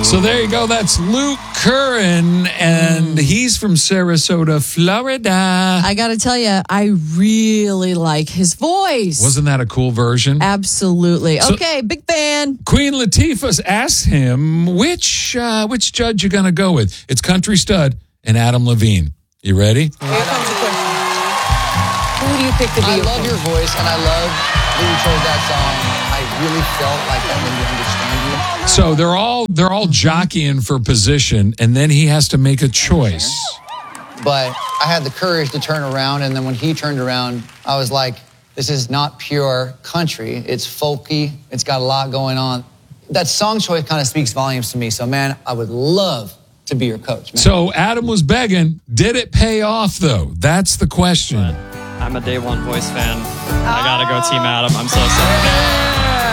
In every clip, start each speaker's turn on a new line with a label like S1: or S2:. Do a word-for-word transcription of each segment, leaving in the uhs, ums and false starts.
S1: So there you go. That's Luke Curran, and he's from Sarasota, Florida.
S2: I got to tell you, I really like his voice.
S1: Wasn't that a cool version?
S2: Absolutely.
S1: So,
S2: okay, big fan.
S1: Queen Latifah asked him, which uh, which judge you going to go with? It's Country Stud and Adam Levine. You ready?
S3: Here comes the question. Who do you pick to be
S4: I
S3: your
S4: love
S3: coach?
S4: your voice, and I love that you chose that song. I really felt like that made me understand you.
S1: So they're all they're all jockeying for position, and then he has to make a choice.
S4: But I had the courage to turn around, and then when he turned around, I was like, this is not pure country. It's folky. It's got a lot going on. That song choice kind of speaks volumes to me. So, man, I would love to be your coach, man.
S1: So Adam was begging. Did it pay off, though? That's the question.
S5: I'm a day one voice fan. I gotta go Team Adam. I'm so sorry.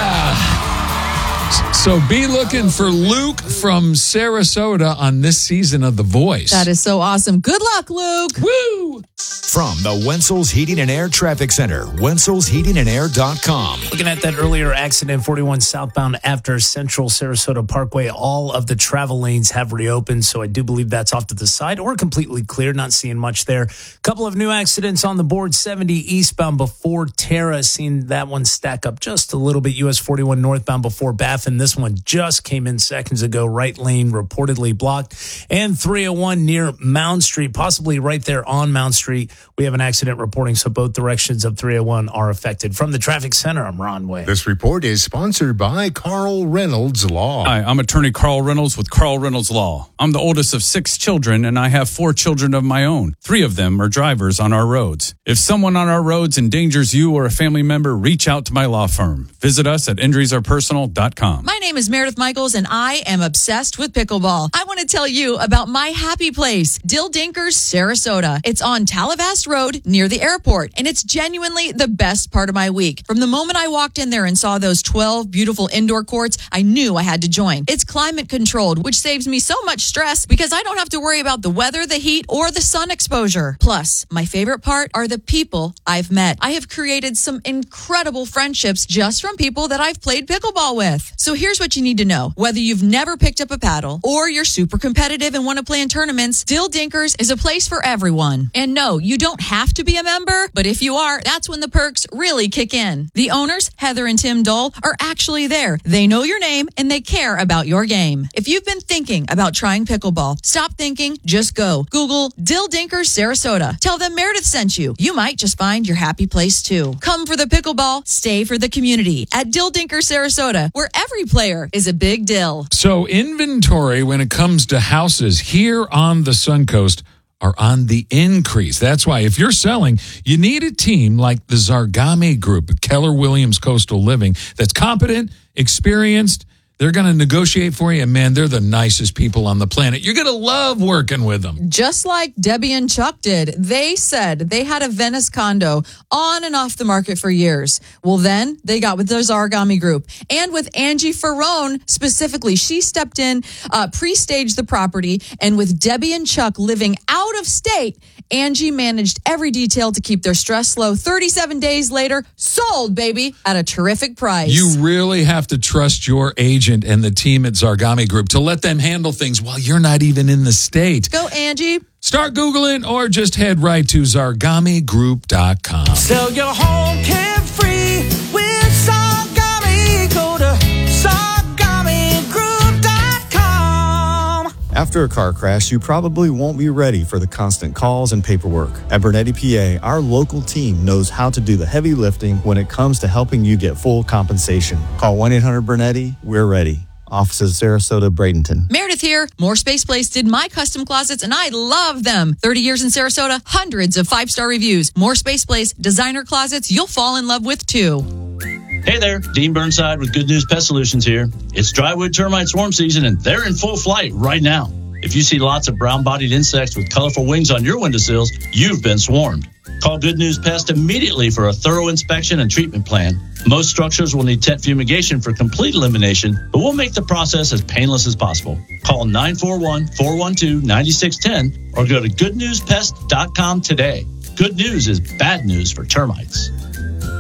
S1: So be looking for Luke from Sarasota on this season of The Voice.
S2: That is so awesome. Good luck, Luke.
S1: Woo!
S6: From the Wenzel's Heating and Air Traffic Center, Wenzels Heating and Air dot com.
S7: Looking at that earlier accident, forty-one southbound after Central Sarasota Parkway, all of the travel lanes have reopened, so I do believe that's off to the side or completely clear. Not seeing much there. Couple of new accidents on the board, seventy eastbound before Terra, seen that one stack up just a little bit. U S forty-one northbound before Baffin. This one just came in seconds ago. Right lane reportedly blocked. And three oh one near Mound Street, possibly right there on Mound Street. We have an accident reporting, so both directions of three oh one are affected. From the traffic center, I'm Ron Way.
S8: This report is sponsored by Carl Reynolds Law.
S9: Hi, I'm attorney Carl Reynolds with Carl Reynolds Law. I'm the oldest of six children, and I have four children of my own. Three of them are drivers on our roads. If someone on our roads endangers you or a family member, reach out to my law firm. Visit us at injuries are personal dot com.
S2: My name is Meredith Michaels, and I am obsessed with pickleball. I want to tell you about my happy place, Dill Dinkers, Sarasota. It's on Talavast Road near the airport, and it's genuinely the best part of my week. From the moment I walked in there and saw those twelve beautiful indoor courts, I knew I had to join. It's climate controlled, which saves me so much stress because I don't have to worry about the weather, the heat, or the sun exposure. Plus, my favorite part are the people I've met. I have created some incredible friendships just from people that I've played pickleball with. So here's what you need to know. Whether you've never picked up a paddle or you're super competitive and want to play in tournaments, Dill Dinkers is a place for everyone. And no, you don't have to be a member, but if you are, that's when the perks really kick in. The owners, Heather and Tim Dole, are actually there. They know your name and they care about your game. If you've been thinking about trying pickleball, stop thinking, just go. Google Dill Dinkers Sarasota. Tell them Meredith sent you. You might just find your happy place too. Come for the pickleball, stay for the community at Dill Dinkers Sarasota, where every player is a big deal.
S1: So inventory when it comes to houses here on the Suncoast are on the increase. That's why if you're selling, you need a team like the Zargami Group at Keller Williams Coastal Living that's competent, experienced. They're going to negotiate for you. And, man, they're the nicest people on the planet. You're going to love working with them.
S2: Just like Debbie and Chuck did. They said they had a Venice condo on and off the market for years. Well, then they got with the Zargami Group. And with Angie Ferrone specifically, she stepped in, uh, pre-staged the property. And with Debbie and Chuck living out of state, Angie managed every detail to keep their stress low. thirty-seven days later, sold, baby, at a terrific price.
S1: You really have to trust your agent and the team at Zargami Group to let them handle things while you're not even in the state.
S2: Go, Angie.
S1: Start Googling or just head right to Zargami Group dot com.
S10: Sell your home carefree with Zargami. Go to Zargami Group dot com.
S11: After a car crash, you probably won't be ready for the constant calls and paperwork. At Bernetti P A, our local team knows how to do the heavy lifting when it comes to helping you get full compensation. Call one eight hundred Bernetti. We're ready. Offices Sarasota, Bradenton.
S2: Meredith here. More Space Place did my custom closets, and I love them. thirty years in Sarasota, hundreds of five-star reviews. More Space Place designer closets you'll fall in love with, too.
S12: Hey there, Dean Burnside with Good News Pest Solutions here. It's drywood termite swarm season, and they're in full flight right now. If you see lots of brown-bodied insects with colorful wings on your windowsills, you've been swarmed. Call Good News Pest immediately for a thorough inspection and treatment plan. Most structures will need tent fumigation for complete elimination, but we'll make the process as painless as possible. Call nine four one, four one two, nine six one zero or go to good news pest dot com today. Good news is bad news for termites.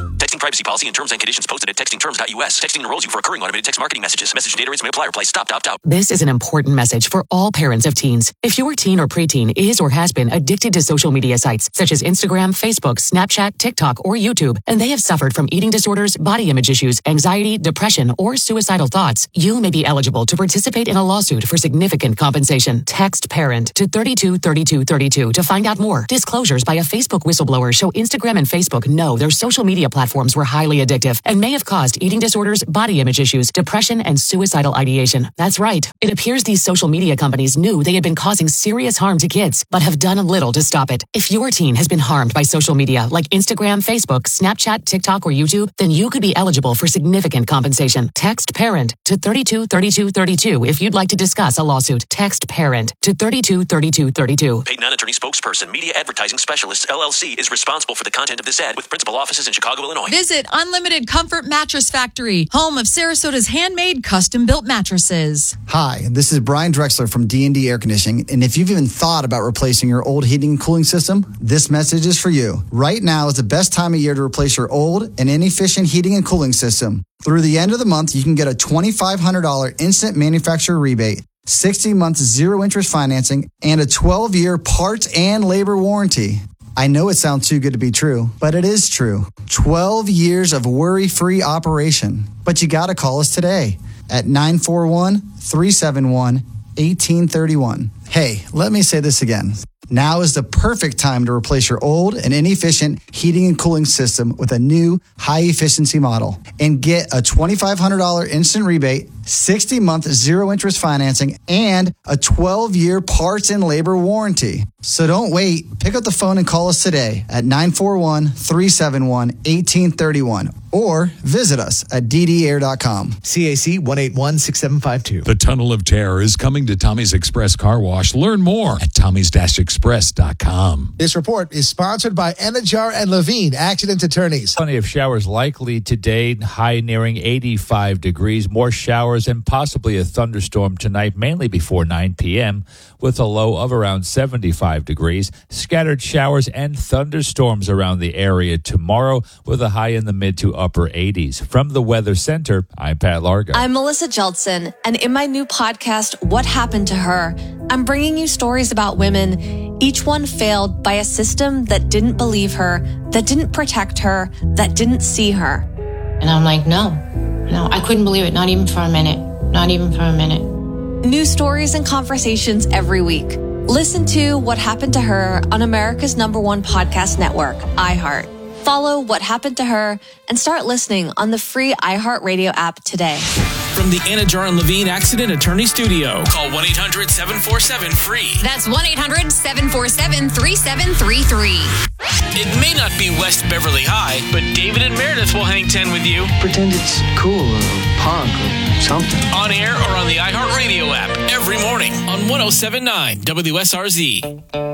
S13: privacy policy and terms and conditions posted at texting terms dot U S. Texting enrolls you for recurring automated text marketing messages. Message and data rates may apply. Reply stop to opt out.
S14: This is an important message for all parents of teens. If your teen or preteen is or has been addicted to social media sites such as Instagram, Facebook, Snapchat, TikTok, or YouTube, and they have suffered from eating disorders, body image issues, anxiety, depression, or suicidal thoughts, you may be eligible to participate in a lawsuit for significant compensation. Text PARENT to thirty-two thirty-two thirty-two to find out more. Disclosures by a Facebook whistleblower show Instagram and Facebook know their social media platforms were highly addictive and may have caused eating disorders, body image issues, depression, and suicidal ideation. That's right. It appears these social media companies knew they had been causing serious harm to kids, but have done little to stop it. If your teen has been harmed by social media like Instagram, Facebook, Snapchat, TikTok, or YouTube, then you could be eligible for significant compensation. Text PARENT to thirty-two thirty-two thirty-two if you'd like to discuss a lawsuit. Text PARENT to thirty-two thirty-two thirty-two.
S13: Paid non-attorney spokesperson, Media Advertising Specialists, L L C, is responsible for the content of this ad with principal offices in Chicago, Illinois.
S2: Visit Unlimited Comfort Mattress Factory, home of Sarasota's handmade custom-built mattresses.
S15: Hi, this is Brian Drexler from D and D Air Conditioning, and if you've even thought about replacing your old heating and cooling system, this message is for you. Right now is the best time of year to replace your old and inefficient heating and cooling system. Through the end of the month, you can get a twenty-five hundred dollars instant manufacturer rebate, sixty months zero-interest financing, and a twelve-year parts and labor warranty. I know it sounds too good to be true, but it is true. twelve years of worry-free operation. But you got to call us today at nine four one, three seven one, one eight three one. Hey, let me say this again. Now is the perfect time to replace your old and inefficient heating and cooling system with a new high-efficiency model and get a twenty-five hundred dollars instant rebate, sixty month zero-interest financing, and a twelve-year parts and labor warranty. So don't wait. Pick up the phone and call us today at nine four one, three seven one, one eight three one or visit us at d d air dot com.
S6: C A C one eight one, six seven five two.
S1: The Tunnel of Terror is coming to Tommy's Express Car Wash. Learn more at tommys express dot com.
S16: This report is sponsored by Anajar and Levine, accident attorneys.
S17: Plenty of showers likely today, high nearing eighty-five degrees. More showers and possibly a thunderstorm tonight, mainly before nine p.m., with a low of around seventy-five degrees. Scattered showers and thunderstorms around the area tomorrow, with a high in the mid to upper eighties. From the Weather Center, I'm Pat Largo.
S18: I'm Melissa Jeltsin, and in my new podcast, What Happened to Her, I'm bringing you stories about women, each one failed by a system that didn't believe her, that didn't protect her, that didn't see her.
S19: And I'm like, no, no, I couldn't believe it. Not even for a minute. Not even for a minute.
S18: New stories and conversations every week. Listen to What Happened to Her on America's number one podcast network, iHeart. Follow What Happened to Her and start listening on the free iHeartRadio app today.
S20: From the Anajar and Levine Accident Attorney Studio. Call one eight hundred seven four seven free.
S21: That's one eight hundred seven four seven three seven three three.
S20: It may not be West Beverly High, but David and Meredith will hang ten with you.
S22: Pretend it's cool or punk or something.
S20: On air or on the iHeartRadio app every morning on one oh seven point nine W S R Z.